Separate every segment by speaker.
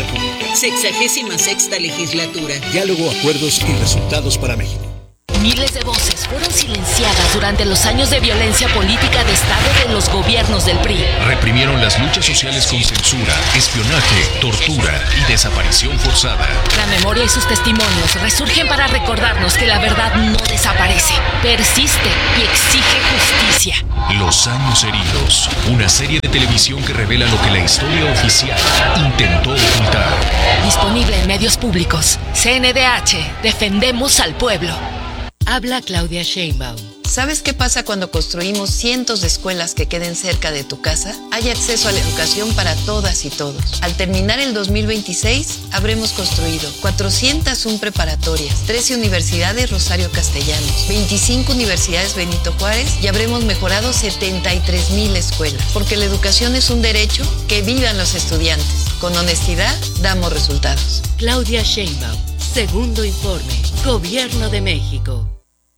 Speaker 1: República.
Speaker 2: 66ª legislatura.
Speaker 1: Diálogo, acuerdos y resultados para México.
Speaker 3: Miles de voces fueron silenciadas durante los años de violencia política de Estado de los gobiernos del PRI.
Speaker 4: Reprimieron las luchas sociales con censura, espionaje, tortura y desaparición forzada.
Speaker 3: La memoria y sus testimonios resurgen para recordarnos que la verdad no desaparece, persiste y exige justicia.
Speaker 4: Los años heridos, una serie de televisión que revela lo que la historia oficial intentó ocultar.
Speaker 3: Disponible en medios públicos. CNDH, defendemos al pueblo. Habla Claudia Sheinbaum.
Speaker 5: ¿Sabes qué pasa cuando construimos cientos de escuelas que queden cerca de tu casa? Hay acceso a la educación para todas y todos. Al terminar el 2026, habremos construido 401 preparatorias, 13 universidades Rosario Castellanos, 25 universidades Benito Juárez y habremos mejorado 73,000 escuelas. Porque la educación es un derecho, que vivan los estudiantes. Con honestidad, damos resultados.
Speaker 6: Claudia Sheinbaum, segundo informe, Gobierno de México.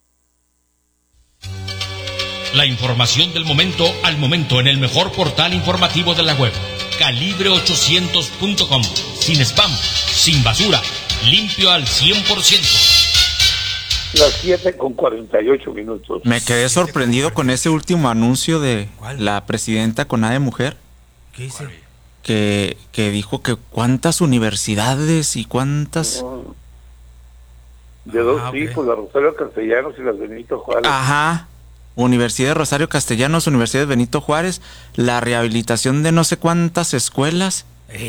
Speaker 7: La información del momento al momento en el mejor portal informativo de la web, calibre800.com. Sin spam, sin basura, limpio al 100%.
Speaker 8: Las 7:48.
Speaker 9: Me quedé sorprendido con ese último anuncio de la presidenta con A de Mujer.
Speaker 10: ¿Qué dice?
Speaker 9: Que dijo que cuántas universidades y cuántas...
Speaker 8: De dos tipos, la Rosario Castellanos y las Benito Juárez.
Speaker 9: Ajá. Universidad de Rosario Castellanos, Universidad de Benito Juárez, la rehabilitación de no sé cuántas escuelas.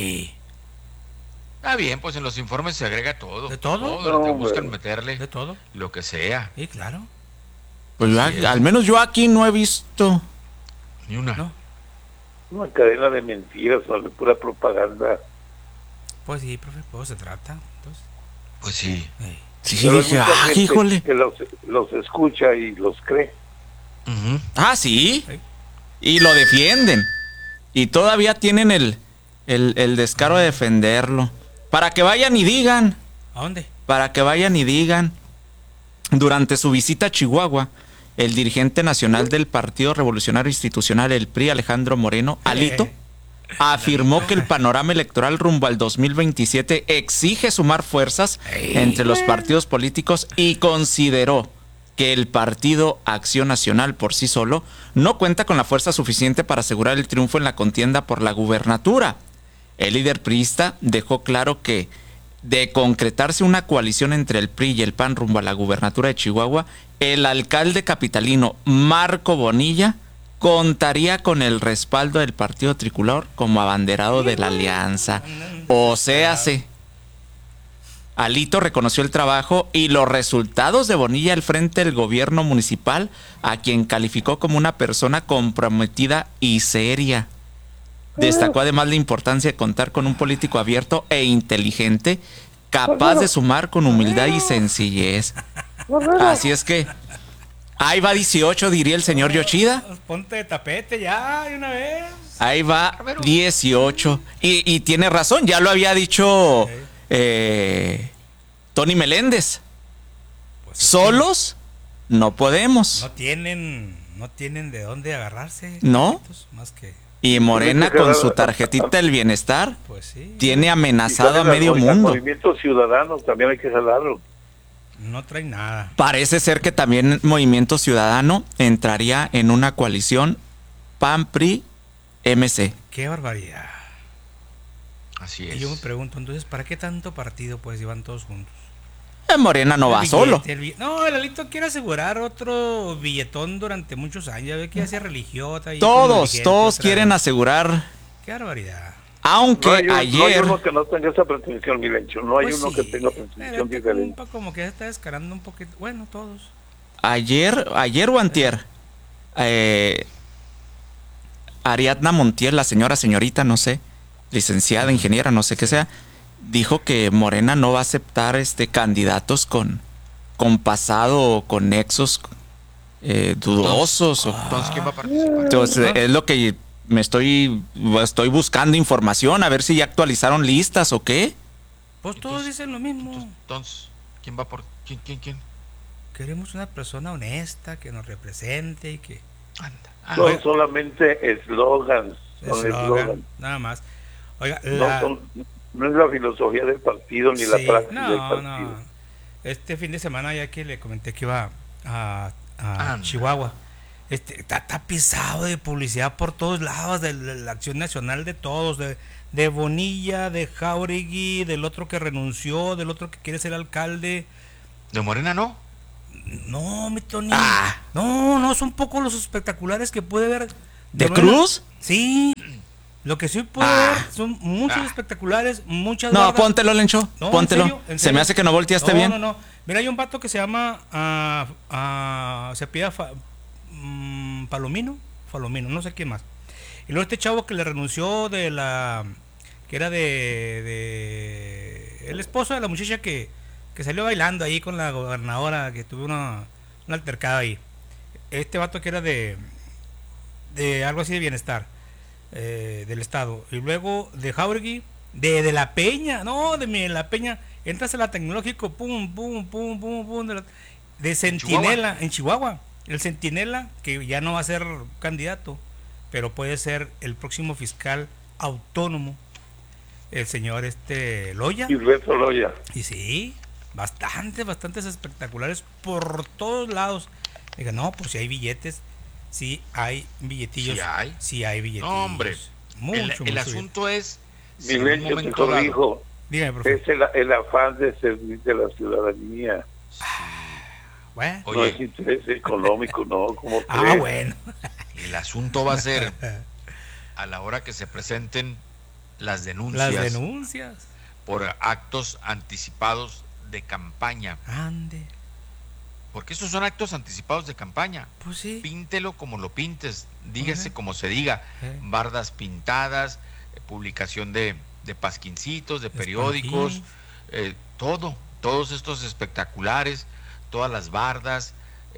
Speaker 10: Está bien, pues en los informes se agrega todo.
Speaker 9: ¿De todo?
Speaker 10: Todo lo que buscan meterle.
Speaker 9: ¿De todo?
Speaker 10: Lo que sea.
Speaker 9: Sí, claro. Pues yo, al menos yo aquí no he visto.
Speaker 10: Ni una.
Speaker 9: No.
Speaker 8: Una cadena de mentiras, o de pura propaganda.
Speaker 9: Pues sí, profe, ¿cómo se trata? Entonces.
Speaker 10: Pues sí.
Speaker 9: Sí,
Speaker 8: pero
Speaker 9: dije,
Speaker 8: híjole. Que los escucha y los cree.
Speaker 9: Ah, sí. Y lo defienden. Y todavía tienen el descaro de defenderlo. Para que vayan y digan.
Speaker 10: ¿A dónde?
Speaker 9: Para que vayan y digan. Durante su visita a Chihuahua, el dirigente nacional del Partido Revolucionario Institucional, el PRI, Alejandro Moreno, Alito, afirmó que el panorama electoral rumbo al 2027 exige sumar fuerzas entre los partidos políticos y consideró que el Partido Acción Nacional por sí solo no cuenta con la fuerza suficiente para asegurar el triunfo en la contienda por la gubernatura. El líder priista dejó claro que, de concretarse una coalición entre el PRI y el PAN rumbo a la gubernatura de Chihuahua, el alcalde capitalino Marco Bonilla contaría con el respaldo del Partido Tricolor como abanderado de la alianza. O sea, Alito reconoció el trabajo y los resultados de Bonilla al frente del gobierno municipal, a quien calificó como una persona comprometida y seria. Destacó además la importancia de contar con un político abierto e inteligente, capaz de sumar con humildad y sencillez. Así es que, ahí va 18, diría el señor Yoshida.
Speaker 10: Ponte de tapete ya, de una vez.
Speaker 9: Ahí va 18. Y tiene razón, ya lo había dicho Tony Meléndez.
Speaker 10: Pues
Speaker 9: solos no podemos.
Speaker 10: No tienen de dónde agarrarse.
Speaker 9: ¿No?
Speaker 10: Más que...
Speaker 9: Y Morena con su tarjetita del bienestar,
Speaker 10: pues sí,
Speaker 9: tiene amenazado a medio mundo.
Speaker 8: Movimiento Ciudadano también hay que jalarlo.
Speaker 10: No trae nada.
Speaker 9: Parece ser que también Movimiento Ciudadano entraría en una coalición PAN-PRI-MC.
Speaker 10: ¡Qué barbaridad!
Speaker 11: Así es.
Speaker 10: Y yo me pregunto, entonces, ¿para qué tanto partido pues llevan todos juntos?
Speaker 9: Morena no va solo.
Speaker 10: No, el Alito quiere asegurar otro billetón durante muchos años. Ya ve que ya se religió.
Speaker 9: Todos quieren asegurar.
Speaker 10: Qué barbaridad.
Speaker 9: Aunque ayer...
Speaker 8: No hay uno que no tenga esa pretensión, Milencho. No hay uno que tenga pretensión diferente.
Speaker 10: Como que ya está descarando un poquito. Bueno, todos.
Speaker 9: Ayer o antier, Ariadna Montiel, la señorita, no sé, licenciada, ingeniera, no sé qué sea, dijo que Morena no va a aceptar candidatos con pasado o con nexos dudosos.
Speaker 11: Entonces, ¿quién va a participar?
Speaker 9: Entonces, es lo que estoy buscando información, a ver si ya actualizaron listas o qué.
Speaker 10: Pues todos dicen lo mismo.
Speaker 11: Entonces, ¿quién va por quién?
Speaker 10: Queremos una persona honesta que nos represente y que...
Speaker 8: Son solamente eslogans.
Speaker 10: Nada más. Oiga,
Speaker 8: no es la filosofía del partido ni la práctica del partido.
Speaker 10: No. Este fin de semana, ya que le comenté que iba a Chihuahua, está pisado de publicidad por todos lados, de la Acción Nacional de todos, de Bonilla, de Jáuregui, del otro que renunció, del otro que quiere ser alcalde.
Speaker 11: ¿De Morena no?
Speaker 10: No, mi Tony. No, son pocos los espectaculares que puede ver.
Speaker 9: ¿De Cruz?
Speaker 10: Sí. Lo que sí puede ver son muchos espectaculares, muchas
Speaker 9: No,
Speaker 10: bardas.
Speaker 9: póntelo, Lencho.
Speaker 10: No,
Speaker 9: póntelo.
Speaker 10: ¿en serio?
Speaker 9: Se me hace que no volteaste bien.
Speaker 10: No. Mira, hay un vato que se llama se pide Palomino, no sé quién más. Y luego este chavo que le renunció que era de el esposo de la muchacha que salió bailando ahí con la gobernadora, que tuvo un altercado ahí. Este vato que era de algo así de bienestar, del estado. Y luego de Jáuregui, de La Peña, La Peña, entras a la Tecnológico, pum, de Centinela, en Chihuahua. El Centinela, que ya no va a ser candidato, pero puede ser el próximo fiscal autónomo, el señor Loya.
Speaker 8: Gilberto Loya.
Speaker 10: Y sí, bastantes espectaculares por todos lados. Diga, no, pues si hay billetes, sí hay billetillos. Sí hay billetillos.
Speaker 11: No, hombre. El asunto es...
Speaker 8: Milenio, te corrijo.
Speaker 10: Dígame, profe.
Speaker 8: Es el afán de servir de la ciudadanía.
Speaker 10: Bueno.
Speaker 8: No es interés económico, ¿no? Como
Speaker 10: bueno.
Speaker 11: El asunto va a ser a la hora que se presenten las denuncias. Por actos anticipados de campaña.
Speaker 10: Ande.
Speaker 11: Porque estos son actos anticipados de campaña.
Speaker 10: Pues sí.
Speaker 11: Píntelo como lo pintes, dígase como se diga. Bardas pintadas, publicación de pasquincitos, de periódicos, todos estos espectaculares, todas las bardas,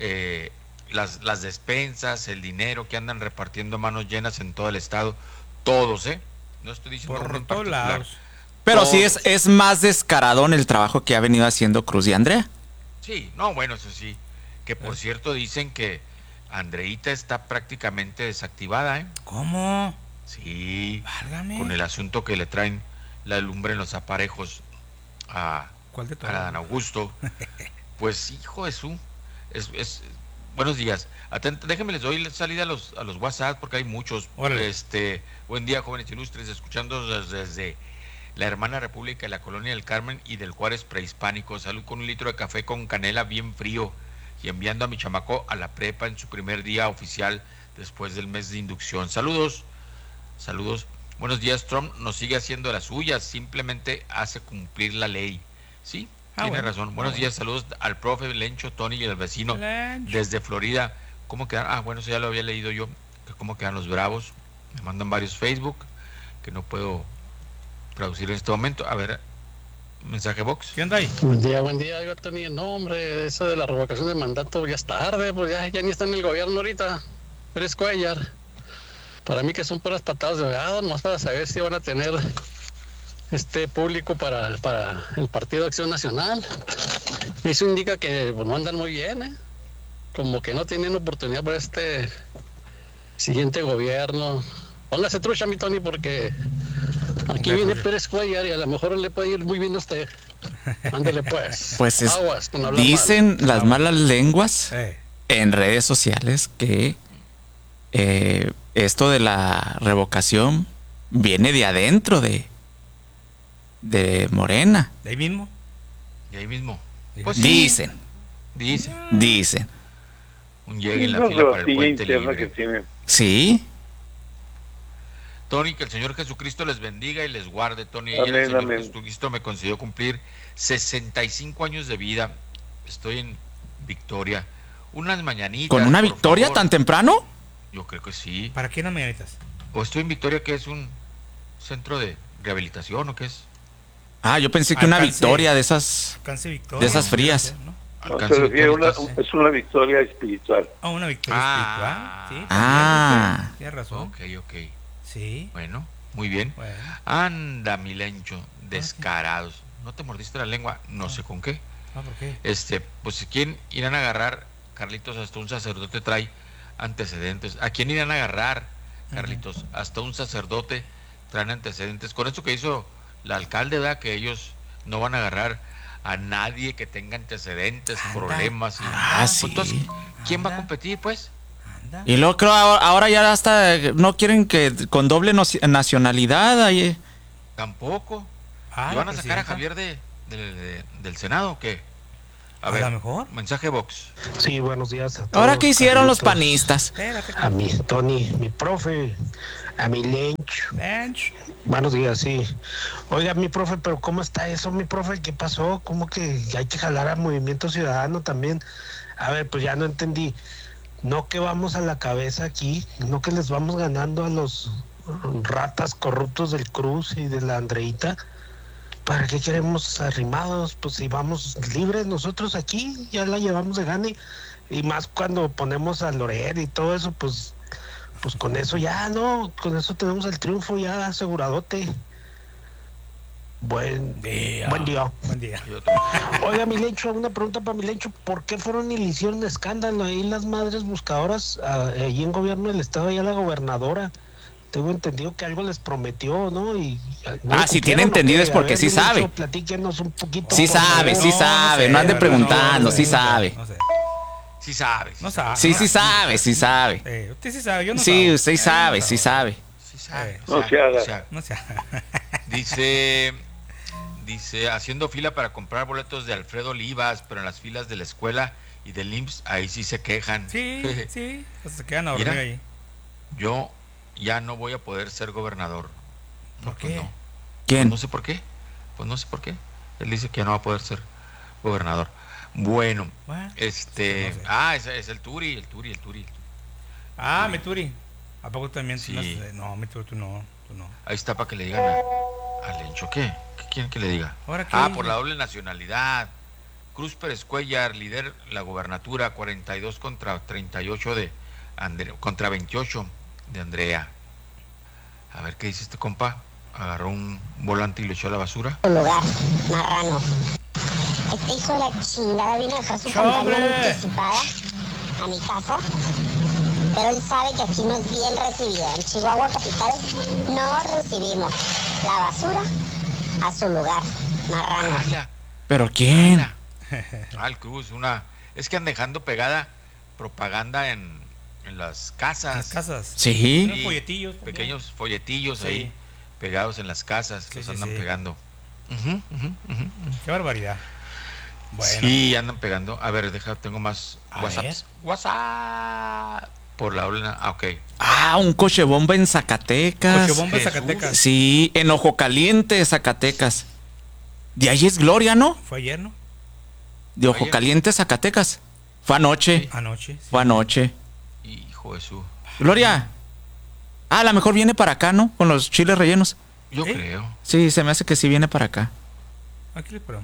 Speaker 11: las despensas, el dinero que andan repartiendo manos llenas en todo el estado, todos, no estoy diciendo
Speaker 10: por
Speaker 11: en
Speaker 10: todos
Speaker 11: particular.
Speaker 10: lados.
Speaker 9: Pero sí es más descaradón el trabajo que ha venido haciendo Cruz y Andrea.
Speaker 11: Sí, bueno, eso sí. Que por cierto dicen que Andreita está prácticamente desactivada,
Speaker 10: ¿Cómo?
Speaker 11: Sí.
Speaker 10: Válgame.
Speaker 11: Con el asunto que le traen la lumbre en los aparejos a Dan Augusto. Pues hijo de su... buenos días. Déjenme les doy salida a los WhatsApp porque hay muchos. Buen día, jóvenes ilustres, escuchando desde la hermana República de la Colonia del Carmen y del Juárez Prehispánico. Salud con un litro de café con canela bien frío y enviando a mi chamaco a la prepa en su primer día oficial después del mes de inducción. Saludos. Buenos días. Trump nos sigue haciendo las suyas, simplemente hace cumplir la ley. Sí, tiene razón. Buenos días, saludos al profe Lencho, Tony y el vecino desde Florida. ¿Cómo quedan? Bueno, eso ya lo había leído yo. ¿Cómo quedan los Bravos? Me mandan varios Facebook que no puedo traducir en este momento. A ver, mensaje box.
Speaker 10: ¿Qué onda ahí?
Speaker 12: Buen día, yo tenía nombre. Eso de la revocación de mandato ya es tarde, pues ya ni está en el gobierno ahorita. Pérez Cuellar. Para mí que son puras patadas de ahogado, nomás para saber si van a tener público para el Partido Acción Nacional. Eso indica que no andan muy bien, como que no tienen oportunidad para este siguiente gobierno. Póngase trucha, mi Tony, porque aquí viene Pérez Cuellar y a lo mejor le puede ir muy bien a usted. Ándale pues.
Speaker 9: Pues
Speaker 12: aguas,
Speaker 9: dicen las malas lenguas en redes sociales que esto de la revocación viene de adentro de Morena.
Speaker 10: ¿De ahí mismo?
Speaker 11: Pues
Speaker 9: dicen.
Speaker 11: Un llegue en la fila para el puente libre.
Speaker 8: Que tienen.
Speaker 9: Sí.
Speaker 11: Tony, que el Señor Jesucristo les bendiga y les guarde, Tony.
Speaker 8: Amén,
Speaker 11: el Señor
Speaker 8: amén.
Speaker 11: Jesucristo me concedió cumplir 65 años de vida. Estoy en Victoria. Unas mañanitas.
Speaker 9: ¿Con una victoria
Speaker 11: favor.
Speaker 9: tan temprano?
Speaker 11: Yo creo que sí.
Speaker 10: ¿Para qué unas mañanitas?
Speaker 11: ¿O estoy en Victoria, que es un centro de rehabilitación o qué es?
Speaker 9: Yo pensé que una victoria de esas
Speaker 10: Victoria,
Speaker 9: de esas frías.
Speaker 8: ¿No? Se refiere es una victoria espiritual.
Speaker 10: Una victoria espiritual. Sí, tienes razón.
Speaker 11: Ok.
Speaker 10: Sí.
Speaker 11: Bueno, muy bien. Anda, mi Lencho, descarados. ¿No te mordiste la lengua? No sé con qué.
Speaker 10: ¿Por qué?
Speaker 11: Pues ¿quién irán a agarrar? Carlitos, hasta un sacerdote trae antecedentes. ¿A quién irán a agarrar, Carlitos? Hasta un sacerdote traen antecedentes. Con esto que hizo el alcalde, ¿verdad? Que ellos no van a agarrar a nadie que tenga antecedentes, problemas.
Speaker 9: Sí.
Speaker 11: Entonces, ¿quién va a competir, pues?
Speaker 9: Y luego creo ahora ya hasta no quieren que con doble nacionalidad. Ahí.
Speaker 11: Tampoco. ¿Y van a sacar a Javier del Senado o qué? A ver,
Speaker 10: mejor.
Speaker 11: Mensaje Vox.
Speaker 13: Sí, buenos días a todos.
Speaker 9: ¿Ahora qué hicieron los panistas?
Speaker 13: A mi Tony, mi profe, a mi Lench. Buenos días, sí. Oiga, mi profe, pero ¿cómo está eso, mi profe? ¿Qué pasó? ¿Cómo que hay que jalar al Movimiento Ciudadano también? A ver, pues ya no entendí. No que vamos a la cabeza aquí, no que les vamos ganando a los ratas corruptos del Cruz y de la Andreita. ¿Para qué queremos arrimados? Pues si vamos libres nosotros aquí, ya la llevamos de gane. Y más cuando ponemos a Loret y todo eso, pues con eso ya, ¿no? Con eso tenemos el triunfo ya aseguradote. Buen día. Oiga, mi Lencho, una pregunta para mi Lencho. ¿Por qué fueron y le hicieron escándalo ahí las madres buscadoras ahí en gobierno del estado, allá la gobernadora? Tengo entendido que algo les prometió, ¿no?
Speaker 9: Si tiene entendido es porque sí sabe.
Speaker 13: Platíquenos un poquito.
Speaker 9: Sí sabe, no ande preguntando, sí sabe.
Speaker 11: Sí sabe.
Speaker 10: No sabe.
Speaker 9: Sí sabe.
Speaker 10: Usted sí sabe, yo no
Speaker 9: sí,
Speaker 10: sabe.
Speaker 9: usted sabe, sí sabe.
Speaker 11: No se haga. Dice, haciendo fila para comprar boletos de Alfredo Olivas, pero en las filas de la escuela y del IMSS, ahí sí se quejan.
Speaker 10: Sí, pues se quedan a dormir ahí.
Speaker 11: Yo ya no voy a poder ser gobernador.
Speaker 10: ¿Por qué?
Speaker 11: No.
Speaker 9: ¿Quién?
Speaker 11: No sé por qué. Él dice que ya no va a poder ser gobernador. Bueno, es el Turi.
Speaker 10: Mi Turi. ¿A poco también?
Speaker 11: Sí.
Speaker 10: No, mi Turi, tú no.
Speaker 11: Ahí está para que le digan a Lencho. ¿Qué quieren que le diga?
Speaker 10: ¿Ahora qué?
Speaker 11: Por la doble nacionalidad. Cruz Pérez Cuellar, líder la gobernatura, 42 contra 38 de Andrea, contra 28 de Andrea. A ver qué dice este compa. Agarró un volante y lo echó a la basura.
Speaker 14: Lugar, marrano. Este hijo de la chingada vino a dejar su campaña anticipada a mi casa. Pero él sabe que aquí no es bien recibido. En Chihuahua capital no recibimos la basura a su lugar, marrano.
Speaker 9: ¿Pero quién?
Speaker 11: El Cruz, es que andan dejando pegada propaganda en las casas.
Speaker 10: Las casas.
Speaker 9: Sí.
Speaker 10: Folletillos.
Speaker 11: Pequeños folletillos ahí pegados en las casas. Los andan pegando.
Speaker 10: Qué barbaridad. Bueno.
Speaker 11: Sí, andan pegando. A ver, tengo más WhatsApp. Por la ola. Ok.
Speaker 9: Un coche bomba en Zacatecas. Sí, en Ojo Caliente, Zacatecas. De ahí es Gloria, ¿no?
Speaker 10: Fue ayer, ¿no?
Speaker 9: De Ojo Caliente, Zacatecas. Fue anoche. Fue anoche.
Speaker 11: Hijo de su.
Speaker 9: Gloria. A lo mejor viene para acá, ¿no? Con los chiles rellenos.
Speaker 11: Yo creo.
Speaker 9: Sí, se me hace que sí viene para acá.
Speaker 10: Aquí le esperamos.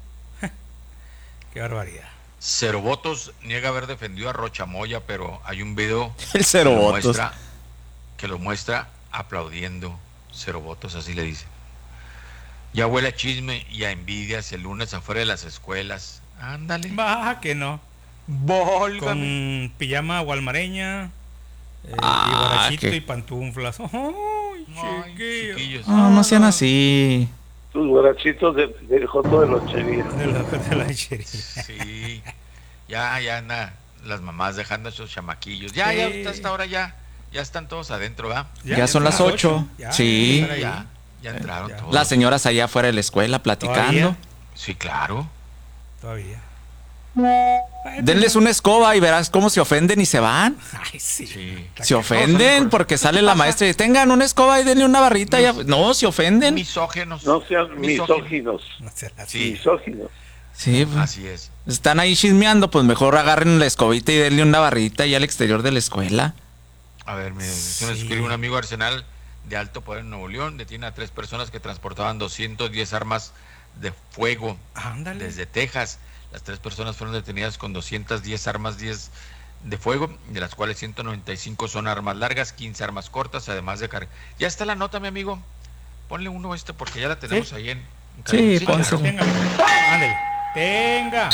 Speaker 10: Qué barbaridad.
Speaker 11: Cero Votos niega haber defendido a Rochamoya, pero hay un video
Speaker 9: el Cero Votos
Speaker 11: que lo muestra aplaudiendo. Cero Votos, así le dice. Ya huele a chisme y a envidias el lunes afuera de las escuelas. Ándale.
Speaker 10: Baja que no. Con pijama gualmareña, y guarachito y pantuflas. ¡Ay, chiquillos!
Speaker 9: No sean así.
Speaker 8: Tus guarachitos del Joto de Lonchería.
Speaker 10: De la lechería.
Speaker 11: Sí. Ya anda las mamás dejando a esos chamaquillos. Ya hasta ahora ya están todos adentro, ¿verdad?
Speaker 9: Ya son las 8. Sí.
Speaker 11: Ya entraron todos.
Speaker 9: Las señoras allá afuera de la escuela platicando.
Speaker 11: ¿Todavía? Sí, claro.
Speaker 10: Todavía.
Speaker 9: Denles una escoba y verás cómo se ofenden y se van.
Speaker 10: Ay, sí.
Speaker 9: Se ofenden porque sale la maestra y tengan una escoba y denle una barrita. No, se ofenden.
Speaker 11: Misógenos.
Speaker 8: No sean misóginos. Misóginos.
Speaker 9: Sí, pues,
Speaker 11: así es.
Speaker 9: Están ahí chismeando, pues mejor agarren la escobita y denle una barrita y al exterior de la escuela.
Speaker 11: A ver, me escribe un amigo Arsenal de Alto Poder en Nuevo León. Detiene a 3 personas que transportaban 210 armas de fuego desde Texas. Las 3 personas fueron detenidas con 210 armas de fuego, de las cuales 195 son armas largas, 15 armas cortas, además de carga. Ya está la nota, mi amigo. Ponle uno porque ya la tenemos ahí en
Speaker 9: Sí, pónselo.
Speaker 10: Venga, ándale. Venga.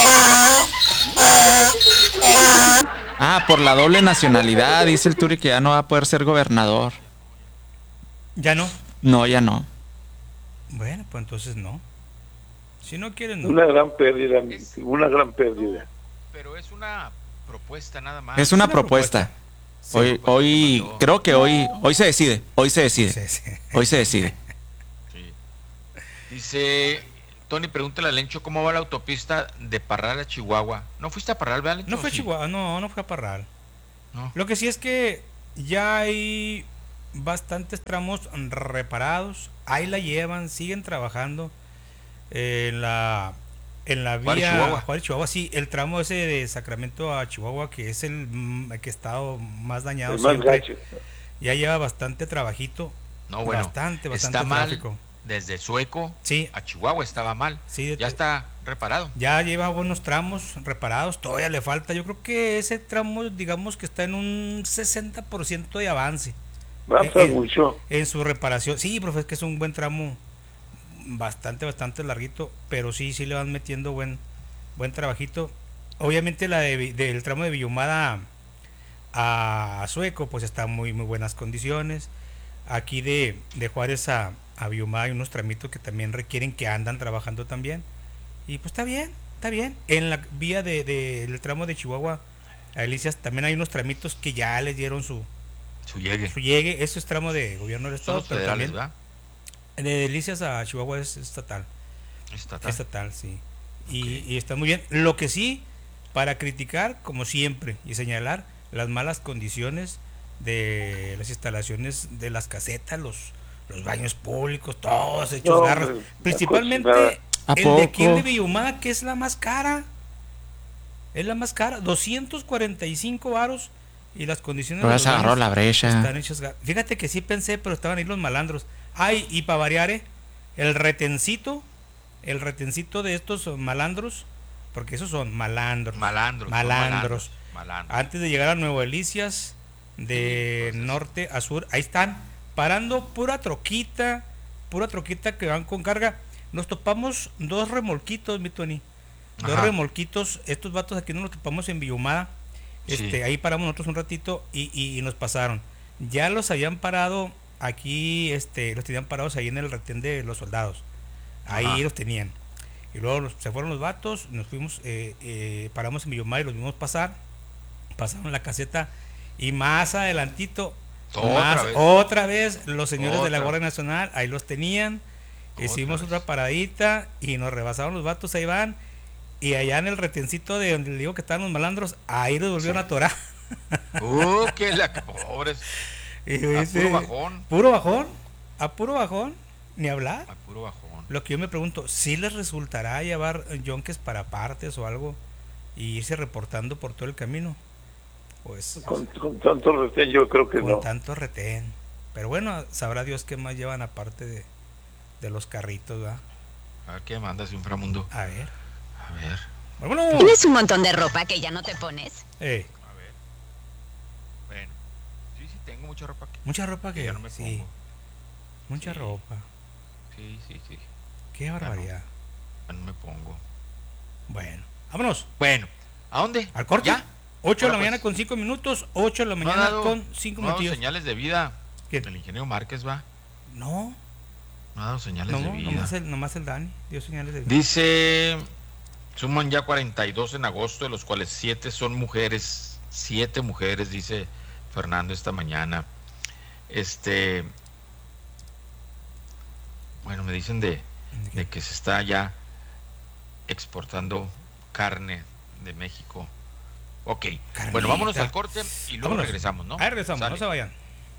Speaker 9: Por la doble nacionalidad, dice el Turi que ya no va a poder ser gobernador.
Speaker 10: ¿Ya no?
Speaker 9: No, ya no.
Speaker 10: Bueno, pues entonces no. Si no quieren, no.
Speaker 8: Una gran pérdida, una gran pérdida.
Speaker 11: Pero es una propuesta nada más.
Speaker 9: Es una propuesta. Sí, hoy creo que hoy se decide. Hoy se decide.
Speaker 11: Sí. Dice Tony, pregúntale a Lencho cómo va la autopista de Parral a Chihuahua. ¿No fuiste a Parral, verdad, Lencho?
Speaker 10: No fue a Chihuahua, no fue a Parral. No. Lo que sí es que ya hay bastantes tramos reparados. Ahí la llevan, siguen trabajando en la vía Juárez, Chihuahua. Sí, el tramo ese de Sacramento a Chihuahua, que es el que ha estado más dañado
Speaker 8: el siempre. Más gacho.
Speaker 10: Ya lleva bastante trabajito.
Speaker 11: No, bueno, bastante está
Speaker 10: tráfico.
Speaker 11: Mal. Desde Sueco a Chihuahua estaba mal. Sí, ya está reparado. Ya lleva buenos tramos reparados. Todavía le falta. Yo creo que ese tramo, digamos que está en un 60% de avance.
Speaker 8: Mucho.
Speaker 10: En su reparación. Sí, profe, es que es un buen tramo. Bastante larguito. Pero sí le van metiendo buen trabajito. Obviamente del tramo de Villahumada a Sueco, pues está muy buenas condiciones. Aquí de Juárez a Villahumada hay unos tramitos que también requieren, que andan trabajando también. Y pues está bien. En la vía del tramo de Chihuahua a Delicias también hay unos tramitos que ya les dieron su llegue. Eso es tramo de gobierno del estado, pero también ¿verdad? De Delicias a Chihuahua es estatal, sí. Okay. Y está muy bien. Lo que sí, para criticar, como siempre, y señalar las malas condiciones de las instalaciones de las casetas, los baños públicos, todos hechos garras. Principalmente el de aquí de Villahumada, que es la más cara. Es la más cara, 245 varos. Y las condiciones
Speaker 9: de los agarró la brecha.
Speaker 10: Están hechas. Fíjate que sí pensé, pero estaban ahí los malandros. Ay, y para variar, el retencito de estos malandros, porque esos son malandros. Antes de llegar a Nuevo Delicias, de norte a sur, ahí están parando pura troquita que van con carga. Nos topamos 2 remolquitos, mi Tony. 2 remolquitos. Estos vatos aquí no los topamos en Villahumada. Ahí paramos nosotros un ratito y nos pasaron. Ya los habían parado aquí, los tenían parados ahí en el retén de los soldados. Ahí los tenían. Y luego se fueron los vatos, nos fuimos, paramos en Villahumada y los vimos pasar. Pasaron la caseta y más adelantito, otra vez los señores de la Guardia Nacional, ahí los tenían. Hicimos otra paradita y nos rebasaron los vatos, ahí van. Y allá en el retencito de donde le digo que estaban los malandros, ahí los volvieron a atorar.
Speaker 11: Que la pobres.
Speaker 10: Puro bajón, ni hablar.
Speaker 11: A puro bajón.
Speaker 10: Lo que yo me pregunto, ¿sí les resultará llevar yonques para partes o algo y irse reportando por todo el camino? Pues
Speaker 8: con tanto retén yo creo que no.
Speaker 10: Con tanto retén. Pero bueno, sabrá Dios qué más llevan aparte de los carritos, ¿verdad?
Speaker 11: A ver qué mandas, inframundo.
Speaker 10: A ver.
Speaker 3: Vámonos. ¿Tienes un montón de ropa que ya no te pones?
Speaker 11: A ver. Bueno, sí, tengo mucha ropa aquí.
Speaker 10: Mucha ropa que
Speaker 11: ya no me pongo.
Speaker 10: Mucha ropa.
Speaker 11: Sí.
Speaker 10: Qué barbaridad.
Speaker 11: Ya no me pongo.
Speaker 10: Bueno, vámonos.
Speaker 11: Bueno, ¿a dónde?
Speaker 10: ¿Al corte?
Speaker 11: ¿Ya?
Speaker 10: 8 de la mañana con 5 minutos. 8 de la mañana con 5 minutos.
Speaker 11: No ha dado señales de vida. ¿Quién? El ingeniero Márquez va.
Speaker 10: No
Speaker 11: ha dado señales de vida.
Speaker 10: Nomás el Dani dio señales de vida.
Speaker 11: Dice, suman ya 42 en agosto, de los cuales 7 son mujeres. 7 mujeres, dice Fernando esta mañana. Bueno, me dicen de que se está ya exportando carne de México. Ok, carnita. Bueno, vámonos al corte y luego regresamos, ¿no?
Speaker 10: Ahí regresamos, ¿sale? No se vayan.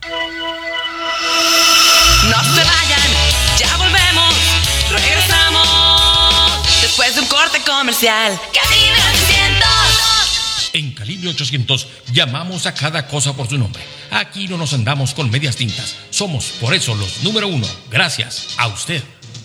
Speaker 2: No se vayan, ya volvemos, regresamos, después de un corte comercial. Calibre 800.
Speaker 7: En Calibre 800 llamamos a cada cosa por su nombre. Aquí no nos andamos con medias tintas. Somos por eso los número 1. Gracias a usted.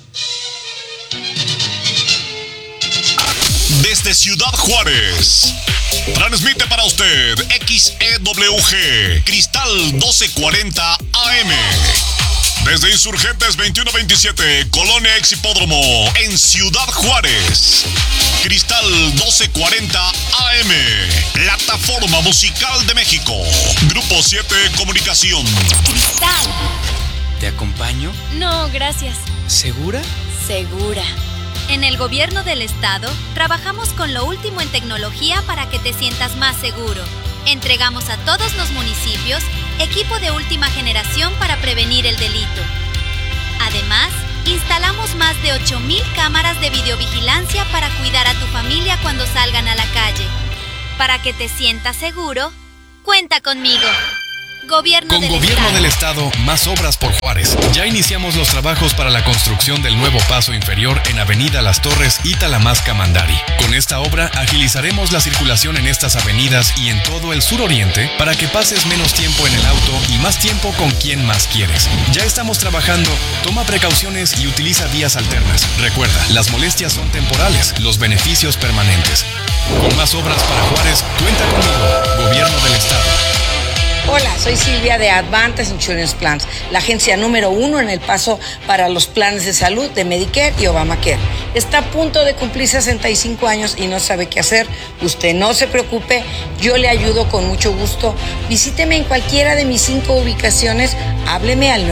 Speaker 4: Desde Ciudad Juárez, transmite para usted XEWG Cristal 1240 AM. Desde Insurgentes 2127, Colonia Exhipódromo, en Ciudad Juárez. Cristal 1240 AM, plataforma musical de México. Grupo 7 Comunicación.
Speaker 3: Cristal
Speaker 15: ¿Te acompaño?
Speaker 16: No, gracias.
Speaker 15: ¿Segura?
Speaker 16: Segura.
Speaker 17: En el gobierno del estado, trabajamos con lo último en tecnología para que te sientas más seguro. Entregamos a todos los municipios equipo de última generación para prevenir el delito. Además, instalamos más de 8,000 cámaras de videovigilancia para cuidar a tu familia cuando salgan a la calle. Para que te sientas seguro, cuenta conmigo. Gobierno
Speaker 18: del Estado, más obras por Juárez. Ya iniciamos los trabajos para la construcción del nuevo paso inferior en Avenida Las Torres y Talamasca-Mandari. Con esta obra agilizaremos la circulación en estas avenidas y en todo el suroriente para que pases menos tiempo en el auto y más tiempo con quien más quieres. Ya estamos trabajando, toma precauciones y utiliza vías alternas. Recuerda, las molestias son temporales, los beneficios permanentes. Con más obras para Juárez, cuenta conmigo, Gobierno del Estado.
Speaker 19: Hola, soy Silvia de Advantage Insurance Plans, la agencia número 1 en El Paso para los planes de salud de Medicare y Obamacare. Está a punto de cumplir 65 años y no sabe qué hacer. Usted no se preocupe, yo le ayudo con mucho gusto. Visíteme en cualquiera de mis 5 ubicaciones. Hábleme al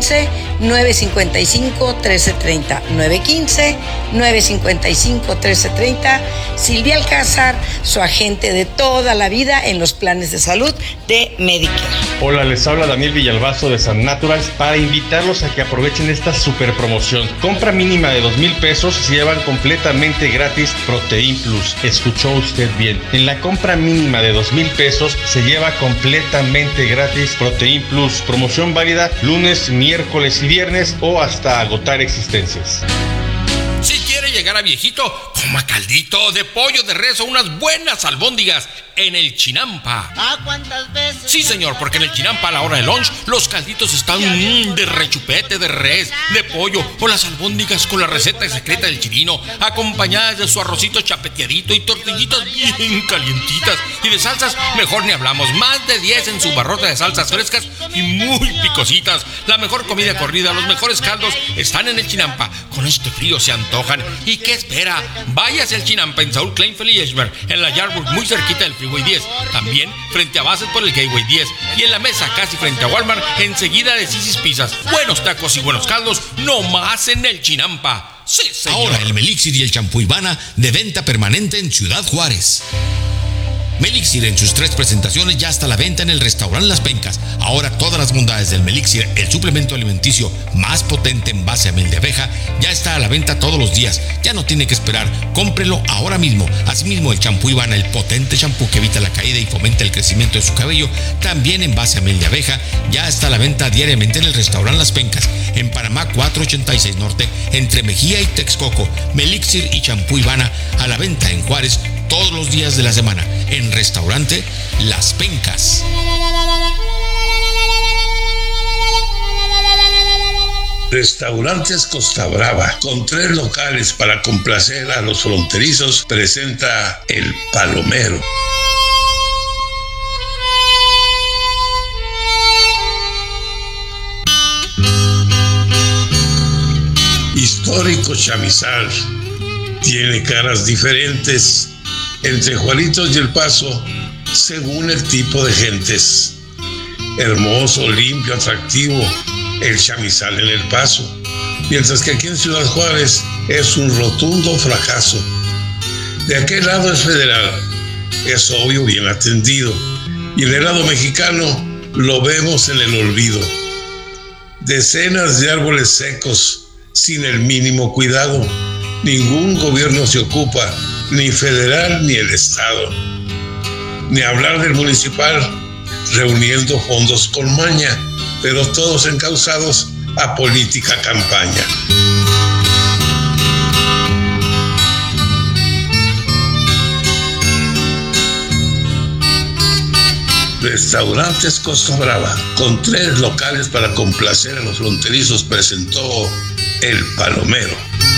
Speaker 19: 915-955-1330. 915-955-1330. Silvia Alcázar, su agente de toda la vida en los planes de salud de Medicare.
Speaker 20: Hola, les habla Daniel Villalbazo de San Naturals para invitarlos a que aprovechen esta super promoción. Compra mínima de 2,000 pesos, se llevan completamente gratis Protein Plus. Escuchó usted bien. En la compra mínima de 2,000 pesos se lleva completamente gratis Protein Plus. Promoción válida lunes, miércoles y viernes o hasta agotar existencias.
Speaker 7: Si quiere llegar a viejito, coma caldito de pollo de res o unas buenas albóndigas en el Chinampa.
Speaker 21: ¿Cuántas veces?
Speaker 7: Sí, señor, porque en el Chinampa a la hora de lunch los calditos están de rechupete, de res, de pollo o las albóndigas con la receta secreta del chilino, acompañadas de su arrocito chapeteadito y tortillitas bien calientitas. Y de salsas, mejor ni hablamos. Más de 10 en su barrota de salsas frescas y muy picositas. La mejor comida corrida, los mejores caldos están en el Chinampa. Con este frío se antojan. ¿Y qué espera? Váyase al Chinampa en Saúl Kleinfeld y Eschberg, en la Yardburg, muy cerquita del Freeway 10. También frente a Bassett por el Gateway 10. Y en la mesa casi frente a Walmart, enseguida de Sisi's Pizzas. Buenos tacos y buenos caldos, no más en el Chinampa. Sí, señor.
Speaker 22: Ahora el Melixir y el champú Ivana de venta permanente en Ciudad Juárez. Melixir en sus 3 presentaciones ya está a la venta en el restaurante Las Pencas. Ahora todas las bondades del Melixir, el suplemento alimenticio más potente en base a miel de abeja, ya está a la venta todos los días. Ya no tiene que esperar, cómprelo ahora mismo. Asimismo el champú Ivana, el potente champú que evita la caída y fomenta el crecimiento de su cabello, también en base a miel de abeja, ya está a la venta diariamente en el restaurante Las Pencas, en Panamá 486 Norte, entre Mejía y Texcoco. Melixir y champú Ivana a la venta en Juárez todos los días de la semana, en restaurante Las Pencas.
Speaker 23: Restaurantes Costa Brava, con 3 locales para complacer a los fronterizos, presenta El Palomero. Histórico chamizal, tiene caras diferentes entre Juaritos y El Paso, según el tipo de gentes. Hermoso, limpio, atractivo, el chamizal en El Paso, mientras que aquí en Ciudad Juárez es un rotundo fracaso. De aquel lado es federal, es obvio, bien atendido, y en el lado mexicano lo vemos en el olvido. Decenas de árboles secos, sin el mínimo cuidado. Ningún gobierno se ocupa, ni federal ni el estado. Ni hablar del municipal, reuniendo fondos con maña, pero todos encausados a política campaña. Restaurantes Costa Brava, con 3 locales para complacer a los fronterizos, presentó El Palomero.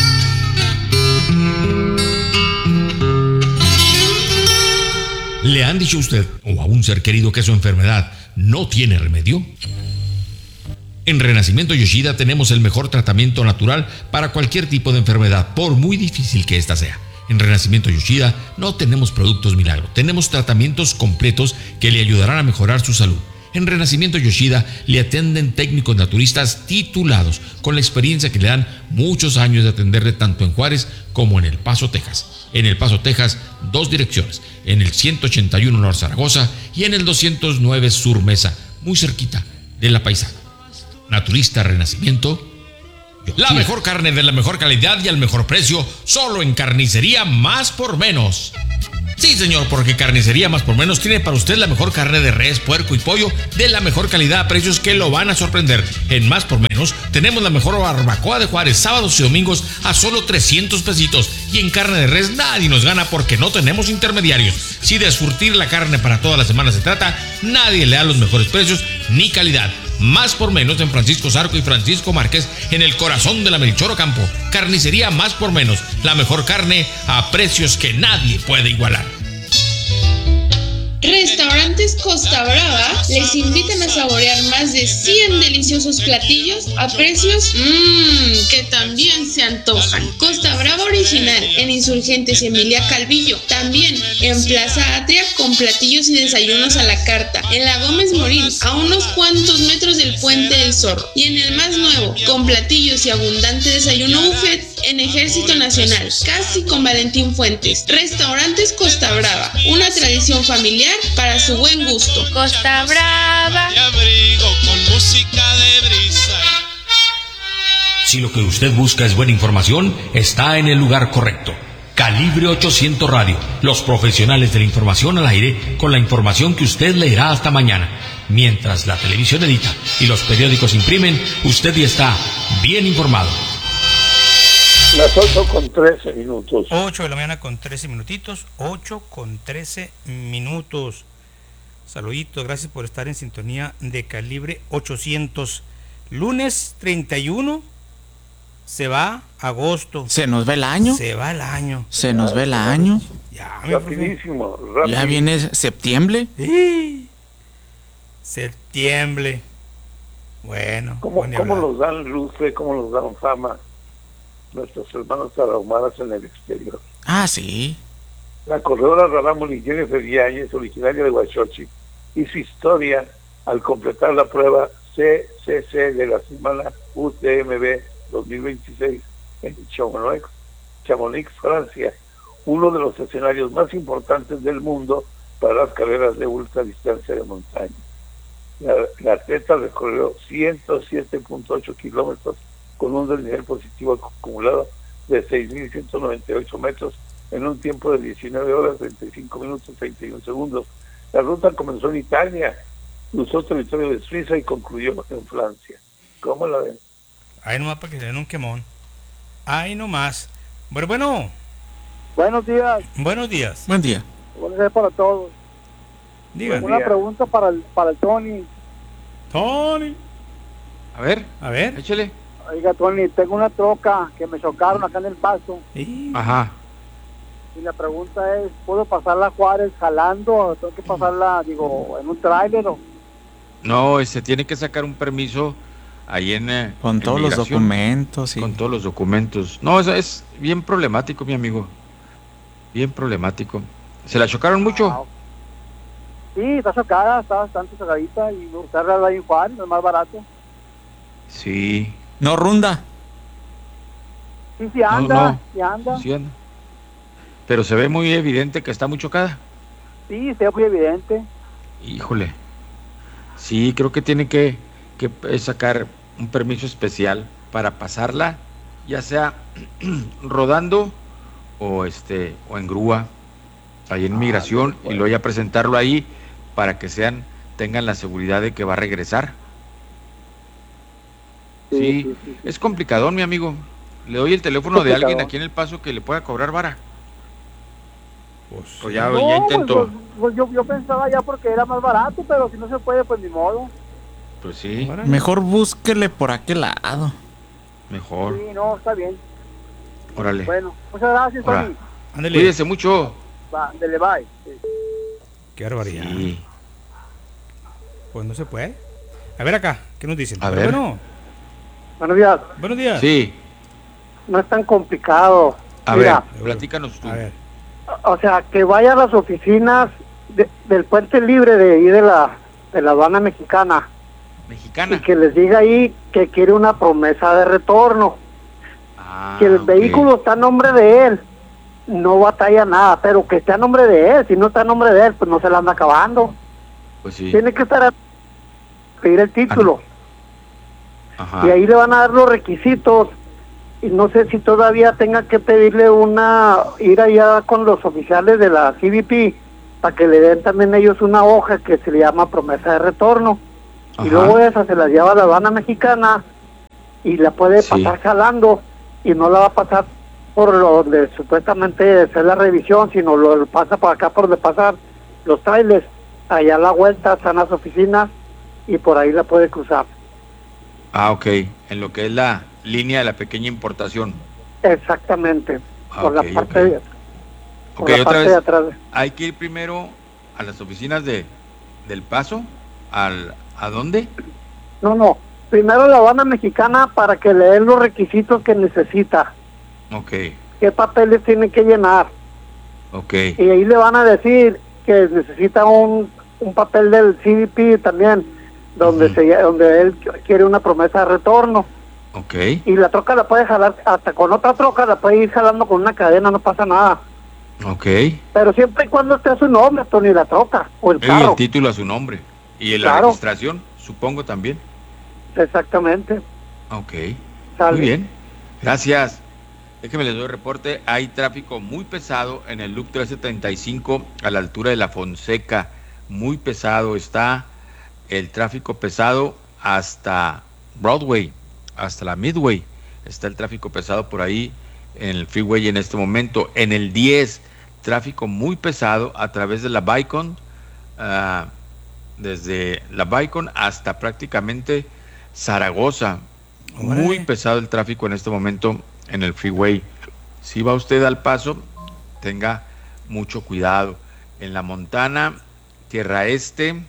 Speaker 7: ¿Le han dicho a usted o a un ser querido que su enfermedad no tiene remedio? En Renacimiento Yoshida tenemos el mejor tratamiento natural para cualquier tipo de enfermedad, por muy difícil que ésta sea. En Renacimiento Yoshida no tenemos productos milagro, tenemos tratamientos completos que le ayudarán a mejorar su salud.
Speaker 22: En Renacimiento Yoshida le atienden técnicos naturistas titulados, con la experiencia que le dan muchos años de atenderle tanto en Juárez como en El Paso, Texas. En El Paso, Texas, 2 direcciones, en el 181 North Zaragoza y en el 209 Sur Mesa, muy cerquita de La Paisana. Naturista Renacimiento Yoshida. La mejor carne de la mejor calidad y al mejor precio, solo en Carnicería Más por Menos. Sí, señor, porque Carnicería Más por Menos tiene para usted la mejor carne de res, puerco y pollo de la mejor calidad a precios que lo van a sorprender. En Más por Menos tenemos la mejor barbacoa de Juárez, sábados y domingos a solo 300 pesitos. Y en carne de res nadie nos gana porque no tenemos intermediarios. Si de surtir la carne para toda la semana se trata, nadie le da los mejores precios ni calidad. Más por Menos en Francisco Zarco y Francisco Márquez, en el corazón de la Melchor Ocampo. Carnicería Más por Menos, la mejor carne a precios que nadie puede igualar.
Speaker 1: Restaurantes Costa Brava les invitan a saborear más de 100 deliciosos platillos a precios que también se antojan. Costa Brava Original en Insurgentes Emilia Calvillo, también en Plaza Atria con platillos y desayunos a la carta, en la Gómez Morín a unos cuantos metros del Puente del Zorro, y en el más nuevo con platillos y abundante desayuno buffet en Ejército Nacional, casi con Valentín Fuentes. Restaurantes Costa Brava, una tradición familiar para su buen gusto.
Speaker 17: Costa Brava.
Speaker 22: Me abrigo con música de brisa. Si lo que usted busca es buena información, está en el lugar correcto. Calibre 800 Radio, los profesionales de la información al aire, con la información que usted leerá hasta mañana. Mientras la televisión edita y los periódicos imprimen, usted ya está bien informado.
Speaker 8: Las 8:13.
Speaker 10: 8 de la mañana con 13 minutitos. 8:13. Saluditos, gracias por estar en sintonía de Calibre 800. Lunes 31. Se va agosto.
Speaker 9: ¿Se nos va el año?
Speaker 10: Se va el año.
Speaker 9: Se nos va el año.
Speaker 10: Ya,
Speaker 8: rapidísimo.
Speaker 9: Ya viene septiembre.
Speaker 10: Sí. Septiembre. Bueno.
Speaker 8: ¿Cómo nos dan luces? ¿Cómo nos dan fama nuestros hermanos tarahumaras en el exterior?
Speaker 9: Ah, sí.
Speaker 8: La corredora Rarámuri Jennifer Yáñez, originaria de Huachochi, hizo historia al completar la prueba CCC de la semana UTMB 2026 en Chamonix, Francia, uno de los escenarios más importantes del mundo para las carreras de ultradistancia de montaña. La atleta recorrió 107.8 kilómetros con un desnivel positivo acumulado de 6.198 metros en un tiempo de 19 horas, 35 minutos, 31 segundos. La ruta comenzó en Italia, cruzó territorio de Suiza y concluyó en Francia. ¿Cómo la ven?
Speaker 10: Ahí nomás para que se den un quemón. Ahí nomás. Bueno.
Speaker 15: Buenos días.
Speaker 10: Buenos días.
Speaker 9: Buen día.
Speaker 15: Buenos días para todos.
Speaker 10: Digan.
Speaker 15: Una pregunta para el Tony.
Speaker 10: Tony.
Speaker 11: A ver, échale.
Speaker 15: Oiga, Tony, tengo una troca que me chocaron acá en El Paso.
Speaker 11: Ajá.
Speaker 15: Y la pregunta es, ¿puedo pasarla a Juárez jalando o tengo que pasarla, en un tráiler o...?
Speaker 11: No, tiene que sacar un permiso ahí en
Speaker 9: con todos los documentos. Sí.
Speaker 11: Con todos los documentos. No, eso es bien problemático, mi amigo. Bien problemático. ¿Se la chocaron mucho?
Speaker 15: Sí, está chocada, está bastante chocadita y usarla ahí en Juárez es más barato.
Speaker 11: Sí.
Speaker 9: ¿No runda?
Speaker 15: Sí anda, sí anda.
Speaker 11: Pero se ve muy evidente que está muy chocada.
Speaker 15: Sí, se ve muy evidente.
Speaker 11: Híjole. Sí, creo que tiene que sacar un permiso especial para pasarla, ya sea rodando o en grúa, ahí en migración, y luego ya presentarlo ahí para que tengan la seguridad de que va a regresar. Sí. Es complicadón, mi amigo. Le doy el teléfono de alguien aquí en El Paso que le pueda cobrar vara. Pues ya intentó.
Speaker 15: Pues yo pensaba ya porque era más barato, pero si no se puede, pues ni modo.
Speaker 11: Pues sí.
Speaker 9: Mejor búsquele por aquel lado.
Speaker 11: Mejor.
Speaker 15: Sí, no, está bien.
Speaker 11: Órale.
Speaker 15: Bueno, muchas gracias, Tony.
Speaker 11: Cuídese mucho.
Speaker 15: Va, dele, bye. Sí.
Speaker 10: Qué barbaridad.
Speaker 11: Sí.
Speaker 10: Pues no se puede. A ver acá, ¿qué nos dicen?
Speaker 11: A ver.
Speaker 15: Buenos días.
Speaker 10: Buenos días.
Speaker 11: Sí.
Speaker 15: No es tan complicado.
Speaker 11: A ver, platícanos tú.
Speaker 10: A ver.
Speaker 15: O sea, que vaya a las oficinas del Puente Libre de ahí de de la aduana mexicana.
Speaker 11: Mexicana.
Speaker 15: Y que les diga ahí que quiere una promesa de retorno. Que el vehículo está a nombre de él, no batalla nada, pero que esté a nombre de él. Si no está a nombre de él, pues no se la anda acabando.
Speaker 11: Pues sí.
Speaker 15: Tiene que estar a pedir el título.
Speaker 11: Ajá.
Speaker 15: Y ahí le van a dar los requisitos. Y no sé si todavía tenga que pedirle ir allá con los oficiales de la CBP para que le den también ellos una hoja que se le llama promesa de retorno.
Speaker 11: Ajá.
Speaker 15: Y luego esa se la lleva a la aduana mexicana y la puede pasar jalando, y no la va a pasar por donde supuestamente es la revisión, sino lo pasa por acá por donde pasan los trailers. Allá a la vuelta están las oficinas y por ahí la puede cruzar.
Speaker 11: Ok, en lo que es la línea de la pequeña importación.
Speaker 15: Exactamente, por la parte de,
Speaker 11: por la parte de atrás. Hay que ir primero a las oficinas del Paso, ¿a dónde?
Speaker 15: No, primero la aduana mexicana para que le den los requisitos que necesita.
Speaker 11: Ok.
Speaker 15: ¿Qué papeles tiene que llenar?
Speaker 11: Ok.
Speaker 15: Y ahí le van a decir que necesita un papel del CBP también, donde donde él quiere una promesa de retorno.
Speaker 11: Ok.
Speaker 15: Y la troca la puede jalar, hasta con otra troca la puede ir jalando con una cadena, no pasa nada.
Speaker 11: Ok.
Speaker 15: Pero siempre y cuando esté a su nombre, Tony, la troca o el carro.
Speaker 11: Y el título a su nombre. Y la registración, supongo también.
Speaker 15: Exactamente.
Speaker 11: Ok.
Speaker 15: Sale.
Speaker 11: Muy bien. Gracias. Déjenme les doy el reporte. Hay tráfico muy pesado en el Loop 1335 a la altura de La Fonseca. Muy pesado está el tráfico pesado hasta Broadway, hasta la Midway. Está el tráfico pesado por ahí en el freeway en este momento. En el 10, tráfico muy pesado a través de la Bicon, desde la Bicon hasta prácticamente Zaragoza. Muy pesado el tráfico en este momento en el freeway. Si va usted al Paso, tenga mucho cuidado. En la Montana, Tierra Este,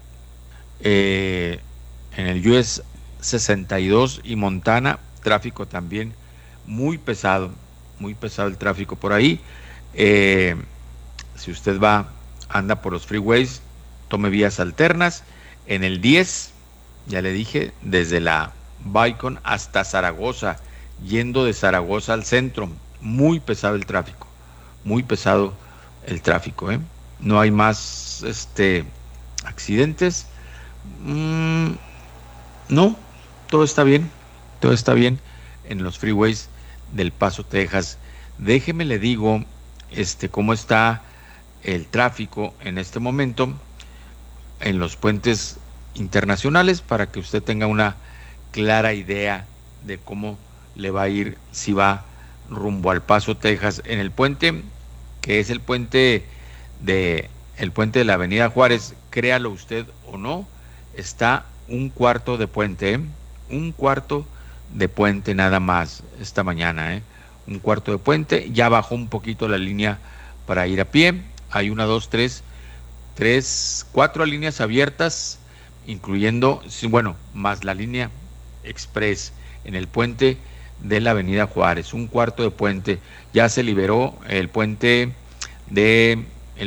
Speaker 11: en el US 62 y Montana, tráfico también muy pesado el tráfico por ahí. Si usted anda por los freeways, tome vías alternas. En el 10, ya le dije, desde la Bicon hasta Zaragoza, yendo de Zaragoza al centro, muy pesado el tráfico, no hay más accidentes. No, todo está bien en los freeways del Paso, Texas. Déjeme le digo cómo está el tráfico en este momento en los puentes internacionales, para que usted tenga una clara idea de cómo le va a ir si va rumbo al Paso, Texas. En el puente, que es el puente de la Avenida Juárez, créalo usted o no, está un cuarto de puente, nada más esta mañana, un cuarto de puente. Ya bajó un poquito la línea para ir a pie. Hay 1, 2, 3, 4 líneas abiertas, incluyendo, más la línea express en el puente de la Avenida Juárez, un cuarto de puente. Ya se liberó el puente del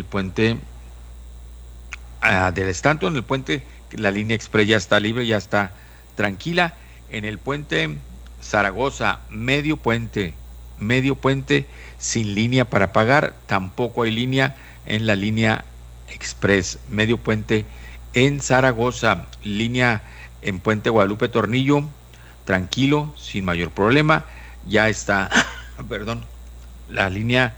Speaker 11: Stanton, en el puente, la línea express ya está libre, ya está tranquila. En el puente Zaragoza, medio puente sin línea para pagar, tampoco hay línea en la línea express. Medio puente en Zaragoza, línea en Puente Guadalupe Tornillo, tranquilo, sin mayor problema. Ya está, la línea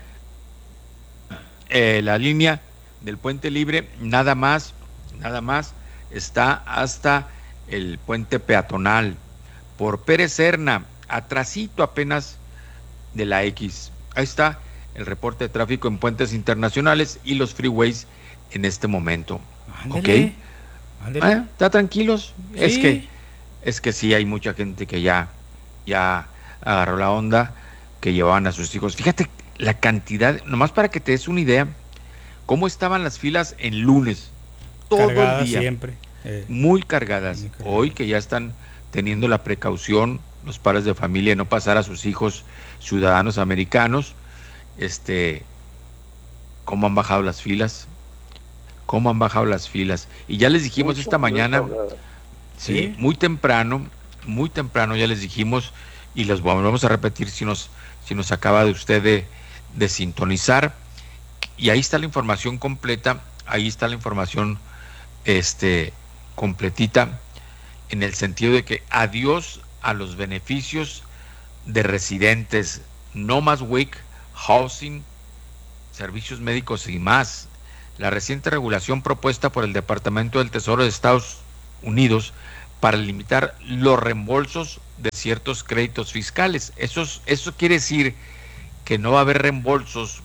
Speaker 11: del puente libre, nada más está hasta el puente peatonal por Pérez Serna, atrasito apenas de la X. Ahí está el reporte de tráfico en puentes internacionales y los freeways en este momento. Ándale, ¿ok? ¿Está tranquilos? Sí. Es que sí, hay mucha gente que ya agarró la onda, que llevaban a sus hijos. Fíjate la cantidad, nomás para que te des una idea, cómo estaban las filas en lunes, todo cargadas el día.
Speaker 10: Siempre.
Speaker 11: Muy cargadas. Hoy que ya están teniendo la precaución los padres de familia de no pasar a sus hijos ciudadanos americanos, cómo han bajado las filas, cómo han bajado las filas. Y ya les dijimos esta mañana, sí, muy temprano ya les dijimos, y les vamos a repetir si nos acaba de usted de sintonizar. Y ahí está la información completa, ahí está la información completita, en el sentido de que adiós a los beneficios de residentes, no más WIC, housing, servicios médicos y más. La reciente regulación propuesta por el Departamento del Tesoro de Estados Unidos para limitar los reembolsos de ciertos créditos fiscales. Eso quiere decir que no va a haber reembolsos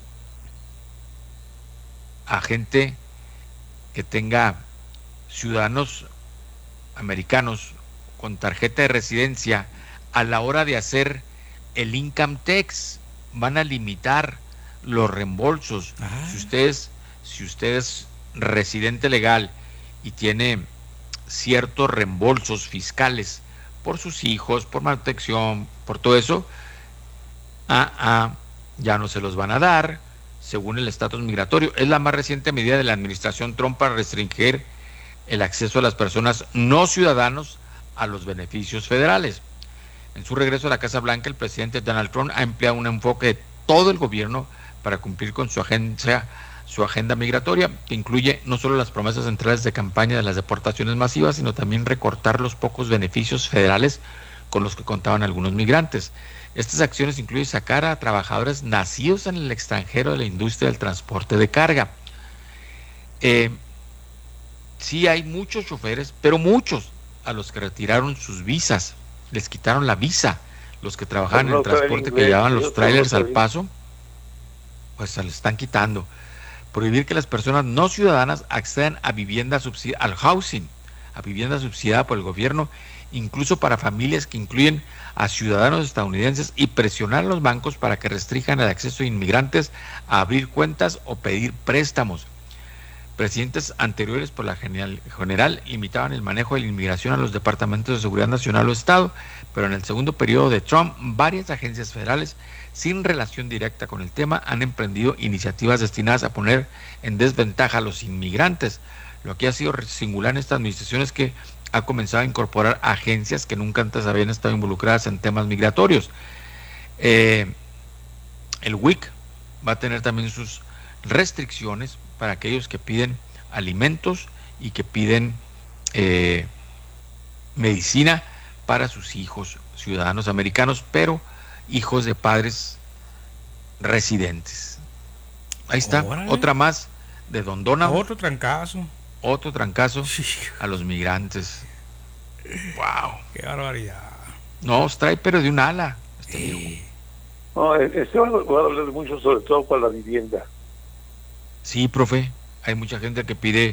Speaker 11: a gente que tenga ciudadanos americanos con tarjeta de residencia a la hora de hacer el income tax. Van a limitar los reembolsos. Si usted es residente legal y tiene ciertos reembolsos fiscales por sus hijos, por manutención, por todo eso, ya no se los van a dar según el estatus migratorio. Es la más reciente medida de la administración Trump para restringir el acceso a las personas no ciudadanos a los beneficios federales. En su regreso a la Casa Blanca, el presidente Donald Trump ha empleado un enfoque de todo el gobierno para cumplir con su agenda migratoria, que incluye no solo las promesas centrales de campaña de las deportaciones masivas, sino también recortar los pocos beneficios federales con los que contaban algunos migrantes. Estas acciones incluyen sacar a trabajadores nacidos en el extranjero de la industria del transporte de carga. Sí hay muchos choferes, pero muchos a los que retiraron sus visas, les quitaron la visa. Los que trabajaban en el transporte, que llevaban los trailers al paso, pues se les están quitando. Prohibir que las personas no ciudadanas accedan a vivienda subsidiada, al housing, a vivienda subsidiada por el gobierno, incluso para familias que incluyen a ciudadanos estadounidenses, y presionar a los bancos para que restrinjan el acceso de inmigrantes a abrir cuentas o pedir préstamos. Presidentes anteriores por la general limitaban el manejo de la inmigración a los departamentos de seguridad nacional o estado, pero en el segundo periodo de Trump, varias agencias federales sin relación directa con el tema han emprendido iniciativas destinadas a poner en desventaja a los inmigrantes. Lo que ha sido singular en esta administración es que ha comenzado a incorporar agencias que nunca antes habían estado involucradas en temas migratorios. El WIC va a tener también sus restricciones para aquellos que piden alimentos y que piden medicina para sus hijos, ciudadanos americanos, pero hijos de padres residentes. Ahí está. Órale. Otra más de Don Donald.
Speaker 10: Otro trancazo
Speaker 11: a los migrantes. Wow,
Speaker 10: qué barbaridad.
Speaker 11: No, trae pero de un ala.
Speaker 8: No, va a hablar mucho, sobre todo con la vivienda.
Speaker 11: Sí, profe, hay mucha gente que pide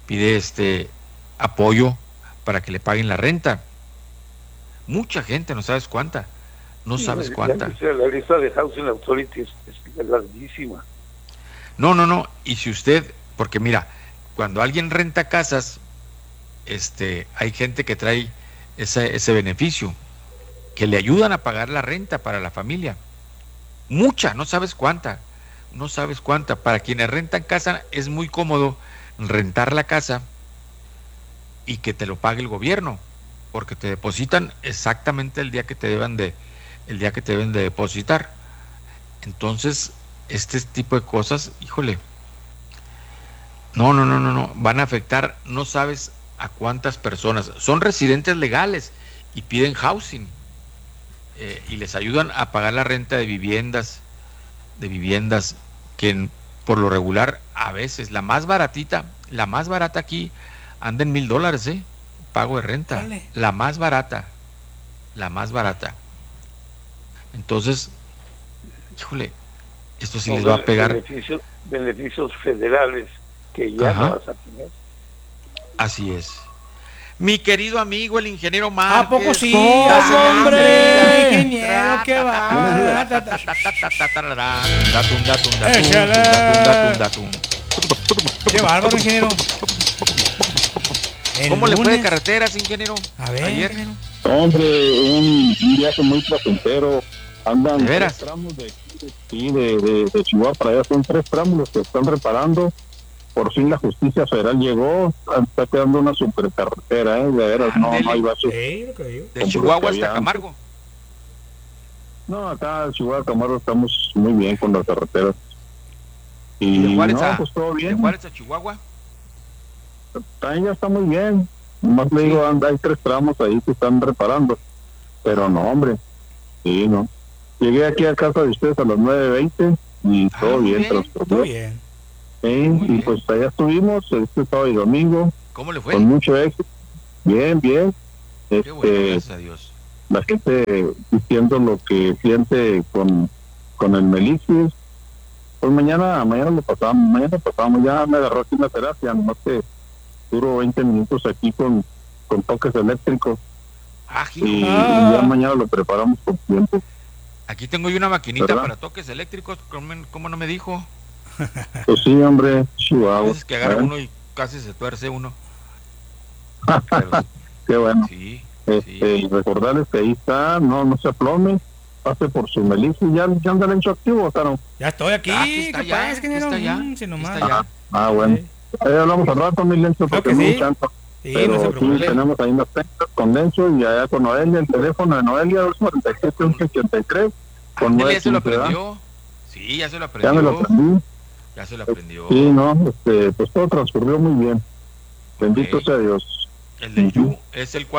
Speaker 11: apoyo para que le paguen la renta. Mucha gente, no sabes cuánta. La lista de Housing Authority es larguísima. No, y si usted, porque mira, cuando alguien renta casas, hay gente que trae ese beneficio, que le ayudan a pagar la renta para la familia. Mucha, no sabes cuánta. Para quienes rentan casa es muy cómodo rentar la casa y que te lo pague el gobierno, porque te depositan exactamente el día que te deben de depositar. Entonces, este tipo de cosas, híjole, no, van a afectar, no sabes a cuántas personas. Son residentes legales y piden housing, y les ayudan a pagar la renta de viviendas que por lo regular, a veces la más barata aquí anda en $1,000, pago de renta. Vale. La más barata. Entonces, híjole, esto sí les va a pegar.
Speaker 8: Beneficios federales que ya no vas a tener.
Speaker 11: Así es. Mi querido amigo, el ingeniero Márquez.
Speaker 10: ¿A poco sí? ¡Hombre! ¡Ingeniero, qué va! ¡Qué bárbaro, ingeniero!
Speaker 11: ¿Cómo le fue de carreteras, ingeniero?
Speaker 10: A ver,
Speaker 11: ayer.
Speaker 10: Ingeniero.
Speaker 5: Hombre, un viaje muy placentero. Andan
Speaker 11: ¿De veras?
Speaker 5: 3 tramos de Chihuahua para allá. Son 3 tramos los que están reparando. por fin la justicia federal llegó, está quedando una supercarretera, de veras, no hay baches.
Speaker 11: De Chihuahua hasta Camargo.
Speaker 5: No, acá en Chihuahua, Camargo, estamos muy bien con las carreteras. Y
Speaker 11: de Juárez,
Speaker 5: pues todo bien.
Speaker 11: ¿De Juárez a Chihuahua?
Speaker 5: También ya está muy bien. Nomás le digo, hay 3 tramos ahí que están reparando. Pero no, hombre. Sí, no. Llegué aquí a casa de ustedes a las 9:20 y todo bien, transcurrió.
Speaker 10: Todo bien.
Speaker 5: Y pues allá estuvimos este sábado y domingo.
Speaker 11: ¿Cómo le fue?
Speaker 5: Con mucho éxito. Bien.
Speaker 11: Qué bueno, gracias a Dios.
Speaker 5: La gente diciendo lo que siente con el Melixir. Pues mañana lo pasamos, ya me agarró aquí una terapia, nomás que duro 20 minutos aquí con toques eléctricos. Y ya mañana lo preparamos con tiempo.
Speaker 11: Aquí tengo yo una maquinita para toques eléctricos, ¿cómo no me dijo?
Speaker 5: Pues sí, hombre, Chihuahua.
Speaker 11: Es que agarra uno y casi se tuerce uno.
Speaker 5: Qué bueno.
Speaker 11: Sí,
Speaker 5: y recordarles que ahí está, no se aplome, pase por su Melixir, ya anda el hecho activo, Caro.
Speaker 10: Ya estoy aquí,
Speaker 11: está ya.
Speaker 5: Bueno. Ahí hablamos al rato, mi Lencho, porque
Speaker 10: sí.
Speaker 5: muy chanto.
Speaker 10: Sí,
Speaker 5: pero
Speaker 10: no se preocupe.
Speaker 5: sí, tenemos ahí unas pencas con Lencho y allá con Noelia, el teléfono de Noelia 247-1183 con
Speaker 11: ya
Speaker 5: 9.
Speaker 11: se lo aprendió. Sí, ya se lo aprendió.
Speaker 5: Ya me lo aprendí.
Speaker 11: Ya se lo aprendió.
Speaker 5: Sí, no, pues todo transcurrió muy bien. Bendito sea Dios.
Speaker 11: El de Yu es el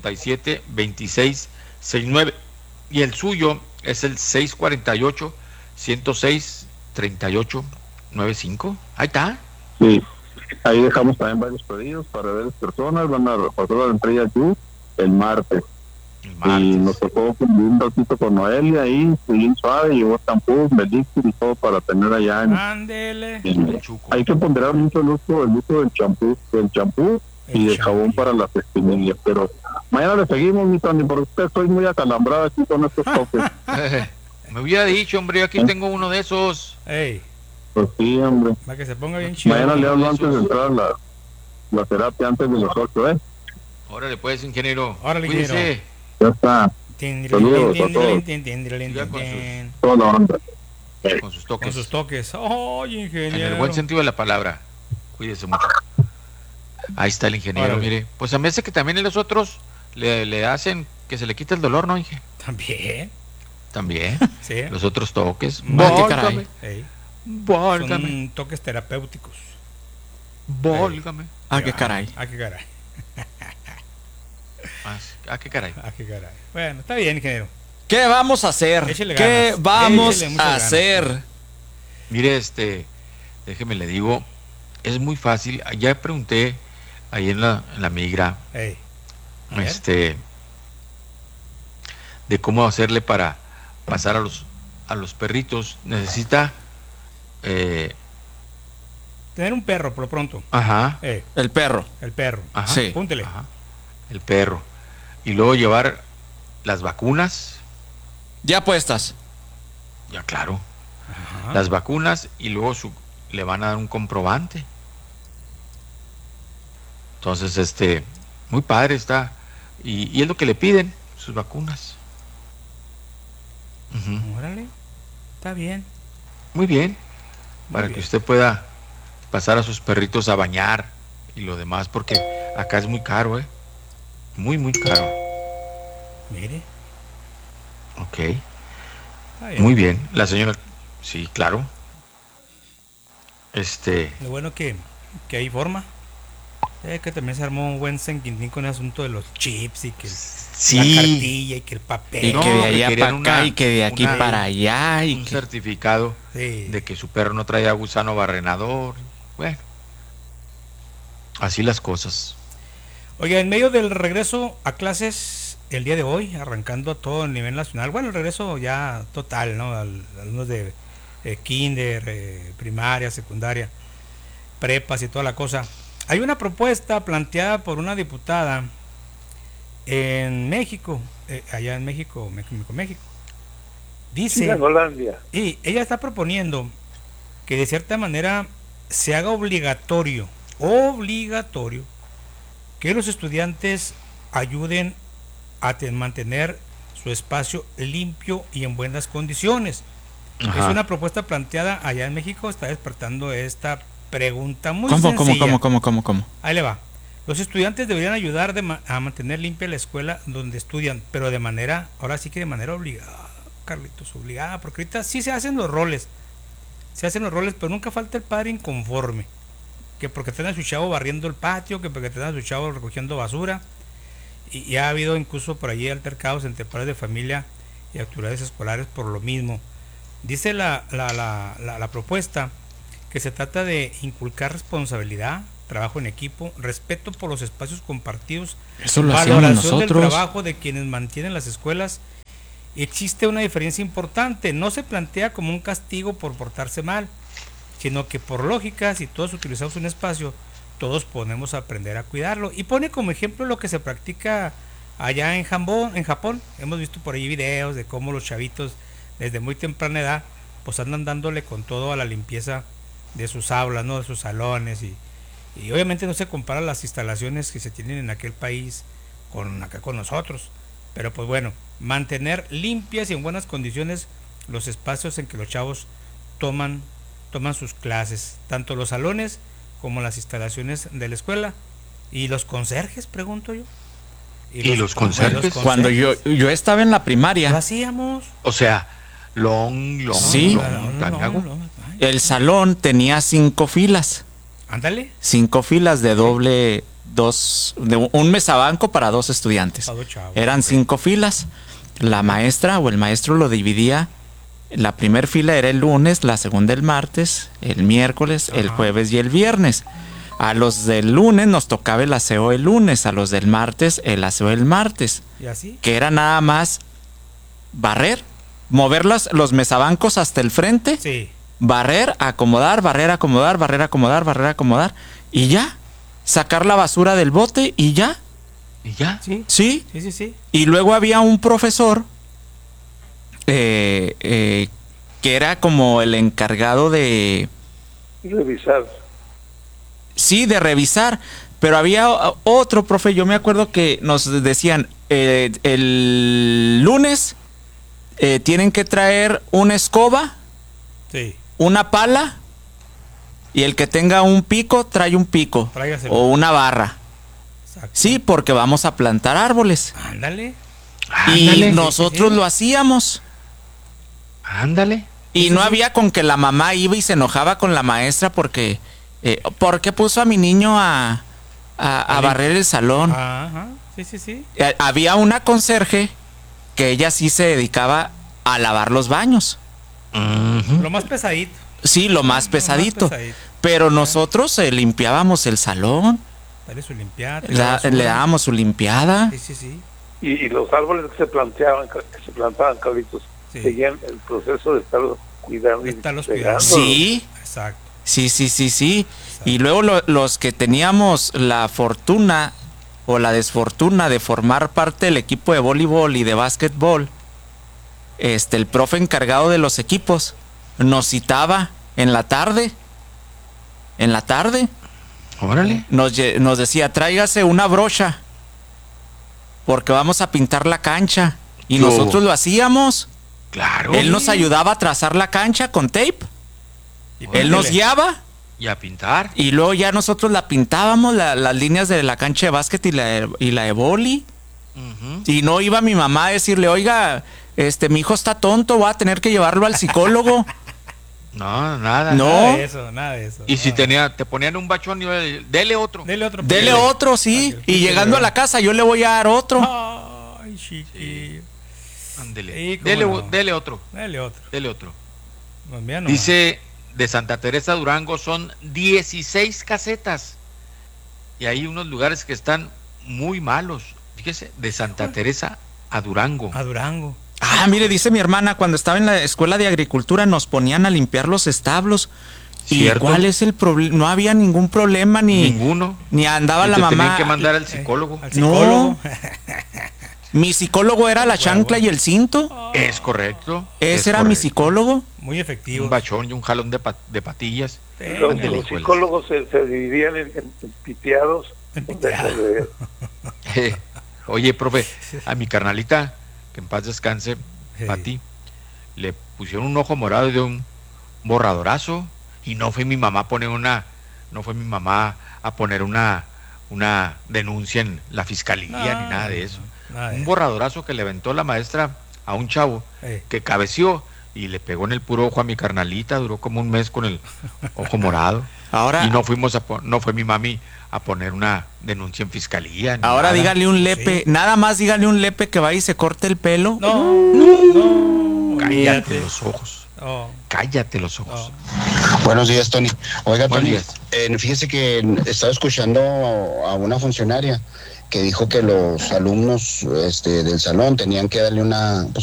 Speaker 11: 487-2669 y el suyo es el 648-106-3895. Ahí está.
Speaker 5: Sí, ahí dejamos también varios pedidos para varias personas. Van a pasar la entrega Yu el martes. Y nos tocó un ratito con Noelia ahí, bien suave, llevó tampú, Melixir y todo para tener allá hay que ponderar mucho el uso del champú y del jabón para las espinillas, pero mañana le seguimos, mi Tony, porque usted estoy muy acalambrado aquí con estos toques.
Speaker 11: Me hubiera dicho, hombre, yo aquí tengo uno de esos.
Speaker 5: Pues sí, hombre.
Speaker 10: Para que se ponga bien chido.
Speaker 5: Mañana le hablo antes de entrar la terapia, antes de los 8,
Speaker 11: Órale, pues, ingeniero.
Speaker 10: Órale,
Speaker 11: cuídese.
Speaker 10: ingeniero.
Speaker 5: Ya está. Saludos a todos. Toda la onda.
Speaker 11: Con sus toques.
Speaker 10: Con sus toques. ¡Ay, ingeniero!
Speaker 11: En el buen sentido de la palabra. Cuídese mucho. Ahí está el ingeniero,
Speaker 10: Órale.
Speaker 11: mire. Pues a veces que también los otros le hacen que se le quite el dolor, ¿no, Inge? También.
Speaker 10: Sí.
Speaker 11: Los otros toques.
Speaker 10: Válgame.
Speaker 11: Válgame.
Speaker 10: Son toques terapéuticos.
Speaker 11: Válgame.
Speaker 9: Qué caray.
Speaker 10: Qué caray.
Speaker 11: Qué caray.
Speaker 10: Qué caray. Bueno, está bien, ingeniero.
Speaker 9: ¿Qué vamos a hacer?
Speaker 10: Échele
Speaker 9: ¿Qué
Speaker 10: ganas.
Speaker 9: vamos
Speaker 10: Échele muchas
Speaker 9: a
Speaker 10: ganas.
Speaker 9: hacer?
Speaker 11: Mire, déjeme le digo, es muy fácil. Ya pregunté ahí en la migra, de cómo hacerle para pasar a los perritos. Necesita
Speaker 10: tener un perro por lo pronto.
Speaker 11: Ajá.
Speaker 9: El perro.
Speaker 11: Ajá.
Speaker 9: Sí.
Speaker 10: Púntele.
Speaker 11: Ajá. El perro. Y luego llevar las vacunas.
Speaker 9: Ya puestas.
Speaker 11: Ya, claro. Las vacunas y luego le van a dar un comprobante. Entonces, muy padre está. Y es lo que le piden, sus vacunas.
Speaker 10: Órale. Está bien.
Speaker 11: Muy bien. Para que usted pueda pasar a sus perritos a bañar y lo demás, porque acá es muy caro, muy, muy caro.
Speaker 10: Mire.
Speaker 11: Ok. Muy bien. La señora, sí, claro.
Speaker 10: Lo bueno que hay forma. Que también se armó un buen San Quintín con el asunto de los chips y que la cartilla y que el papel.
Speaker 9: Y que de allá para acá y que de aquí para allá.
Speaker 11: Un certificado de que su perro no traía gusano barrenador. Bueno, así las cosas.
Speaker 10: Oiga, en medio del regreso a clases el día de hoy, arrancando todo a nivel nacional, bueno, el regreso ya total, ¿no? Alumnos de kinder, primaria, secundaria, prepas y toda la cosa. Hay una propuesta planteada por una diputada en México, allá en México. Dice,
Speaker 8: en Holanda.
Speaker 10: Y ella está proponiendo que de cierta manera se haga obligatorio que los estudiantes ayuden a mantener su espacio limpio y en buenas condiciones.
Speaker 11: Ajá.
Speaker 10: Es una propuesta planteada allá en México, está despertando esta Pregunta muy sencilla.
Speaker 9: ¿Cómo?
Speaker 10: Ahí le va. Los estudiantes deberían ayudar a mantener limpia la escuela donde estudian, pero de manera, ahora sí que de manera obligada, Carlitos, obligada, porque ahorita sí se hacen los roles, pero nunca falta el padre inconforme, que porque tenga a su chavo barriendo el patio, que porque tenga a su chavo recogiendo basura, y ha habido incluso por allí altercados entre padres de familia y autoridades escolares por lo mismo. Dice la propuesta que se trata de inculcar responsabilidad, trabajo en equipo, respeto por los espacios compartidos,
Speaker 9: eso lo
Speaker 10: valoración del
Speaker 9: nosotros.
Speaker 10: trabajo de quienes mantienen las escuelas. Existe una diferencia importante, no se plantea como un castigo por portarse mal, sino que por lógica, si todos utilizamos un espacio, todos podemos aprender a cuidarlo. Y pone como ejemplo lo que se practica allá en Japón. Hemos visto por ahí videos de cómo los chavitos desde muy temprana edad pues andan dándole con todo a la limpieza de sus aulas, ¿no? De sus salones, y obviamente no se compara las instalaciones que se tienen en aquel país con acá con nosotros, pero pues bueno, mantener limpias y en buenas condiciones los espacios en que los chavos toman sus clases, tanto los salones como las instalaciones de la escuela. Y los conserjes, pregunto yo.
Speaker 11: ¿Y los conserjes?
Speaker 9: Cuando yo estaba en la primaria,
Speaker 10: lo hacíamos.
Speaker 11: O sea,
Speaker 9: sí, el salón tenía 5 filas.
Speaker 10: Ándale.
Speaker 9: 5 filas de doble, de un mesabanco para 2 estudiantes. Eran 5 filas. La maestra o el maestro lo dividía. La primera fila era el lunes, la segunda el martes, el miércoles, el jueves y el viernes. A los del lunes nos tocaba el aseo el lunes, a los del martes el aseo el martes.
Speaker 10: ¿Y así?
Speaker 9: Que era nada más barrer, mover los mesabancos hasta el frente,
Speaker 10: sí.
Speaker 9: Barrer, acomodar, y ya. Sacar la basura del bote y ya.
Speaker 11: ¿Y ya?
Speaker 9: Sí. Y luego había un profesor que era como el encargado de
Speaker 8: revisar.
Speaker 9: Sí, de revisar. Pero había otro profe, yo me acuerdo que nos decían, el lunes tienen que traer una escoba,
Speaker 10: sí,
Speaker 9: una pala, y el que tenga un pico, trae un pico.
Speaker 10: Tráigaselo.
Speaker 9: O una barra.
Speaker 10: Exacto.
Speaker 9: Sí, porque vamos a plantar árboles.
Speaker 10: Ándale.
Speaker 9: Y nosotros lo hacíamos.
Speaker 11: Ándale.
Speaker 9: Y no había con que la mamá iba y se enojaba con la maestra porque puso a mi niño a barrer el salón.
Speaker 10: Ajá. Sí.
Speaker 9: Había una conserje que ella sí se dedicaba a lavar los baños.
Speaker 10: Lo más pesadito.
Speaker 9: Sí, lo más pesadito. Pero nosotros limpiábamos el salón.
Speaker 10: Dale su limpiada.
Speaker 9: Le dábamos su limpiada.
Speaker 10: Sí.
Speaker 8: Y los árboles que se plantaban, Carlitos, seguían el proceso de estarlos cuidando.
Speaker 9: Sí.
Speaker 10: Exacto.
Speaker 9: Sí. Exacto. Y luego los que teníamos la fortuna o la desfortuna de formar parte del equipo de voleibol y de básquetbol, el profe encargado de los equipos nos citaba en la tarde.
Speaker 11: Órale.
Speaker 9: Nos decía, tráigase una brocha porque vamos a pintar la cancha. Y nosotros lo hacíamos.
Speaker 11: Claro.
Speaker 9: Él nos ayudaba a trazar la cancha con tape. Él nos guiaba.
Speaker 11: Y a pintar.
Speaker 9: Y luego ya nosotros la pintábamos, las líneas de la cancha de básquet y la de vóley. Y no iba mi mamá a decirle, oiga, mi hijo está tonto, voy a tener que llevarlo al psicólogo.
Speaker 11: No, nada.
Speaker 9: No.
Speaker 10: Nada de eso.
Speaker 11: Y si te ponían un bachón, dele otro.
Speaker 9: Dele otro, sí. Y llegando a la casa yo le voy a dar otro.
Speaker 10: Ay, chiquillo.
Speaker 11: Ándele. Dele otro. Dice, de Santa Teresa Durango son 16 casetas. Y hay unos lugares que están muy malos. Fíjese, de Santa Teresa a Durango.
Speaker 9: Mire, dice mi hermana, cuando estaba en la escuela de agricultura nos ponían a limpiar los establos.
Speaker 11: ¿Cierto?
Speaker 9: ¿Y cuál es el problema? No había ningún problema
Speaker 11: ninguno.
Speaker 9: Ni andaba
Speaker 11: y
Speaker 9: la mamá.
Speaker 11: Tenían que mandar al psicólogo.
Speaker 9: No. Mi psicólogo era la chancla y el cinto.
Speaker 11: Es correcto.
Speaker 9: Ese era mi psicólogo.
Speaker 10: Muy efectivo.
Speaker 11: Un bachón y un jalón de patillas.
Speaker 8: Los psicólogos se dividían en piteados.
Speaker 11: Oye, profe, a mi carnalita, que en paz descanse, Pati, le pusieron un ojo morado de un borradorazo y no fue mi mamá a poner una no fue mi mamá a poner una denuncia en la fiscalía ni nada de eso. Un borradorazo que le aventó la maestra a un chavo que cabeció y le pegó en el puro ojo a mi carnalita, duró como un mes con el ojo morado.
Speaker 9: Ahora,
Speaker 11: y no fue mi mami a poner una denuncia en fiscalía.
Speaker 9: Ahora nada. Dígale un lepe, nada más dígale un lepe que vaya y se corte el pelo.
Speaker 11: No. Cállate los ojos. Cállate los ojos.
Speaker 6: Buenos días, Tony. Oiga, Tony, fíjese que estaba escuchando a una funcionaria que dijo que los alumnos del salón tenían que darle una